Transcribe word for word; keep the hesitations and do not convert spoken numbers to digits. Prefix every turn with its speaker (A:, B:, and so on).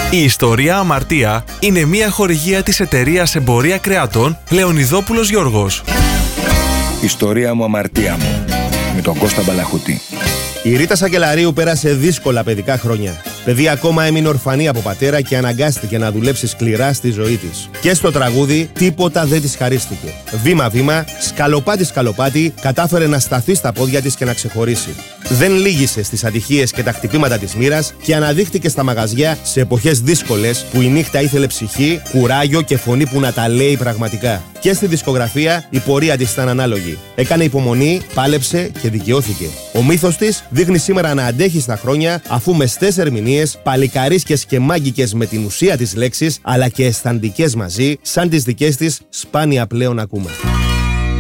A: Η ιστορία Αμαρτία είναι μια χορηγία της εταιρείας Εμπορία Κρεατών Λεωνιδόπουλος Γιώργος.
B: Ιστορία μου, αμαρτία μου, με τον Κώστα Μπαλαχούτη.
C: Η Ρίτα Σακελαρίου πέρασε δύσκολα παιδικά χρόνια. Παιδί ακόμα έμεινε ορφανή από πατέρα και αναγκάστηκε να δουλέψει σκληρά στη ζωή της. Και στο τραγούδι τίποτα δεν της χαρίστηκε. Βήμα-βήμα, σκαλοπάτι-σκαλοπάτι, κατάφερε να σταθεί στα πόδια της και να ξεχωρίσει. Δεν λύγησε στις ατυχίες και τα χτυπήματα της μοίρας και αναδείχτηκε στα μαγαζιά σε εποχές δύσκολες που η νύχτα ήθελε ψυχή, κουράγιο και φωνή που να τα λέει πραγματικά. Και στη δισκογραφία η πορεία της ήταν ανάλογη. Έκανε υπομονή, πάλεψε και δικαιώθηκε. Ο μύθος της δείχνει σήμερα να αντέχει στα χρόνια, αφού μεστές ερμηνείες, παλικαρίσκες και μάγκικες με την ουσία της λέξης, αλλά και αισθαντικές μαζί, σαν τις δικές της, σπάνια πλέον ακούμε.